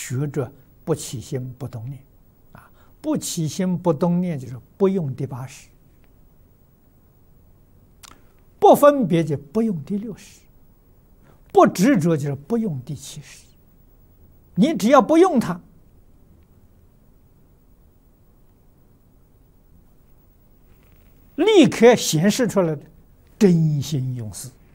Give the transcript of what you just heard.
学着不起心不动念，啊，不起心不动念就是不用第80，不分别就不用第60，不执着就是不用第70。你只要不用它，立刻显示出来的真心用事。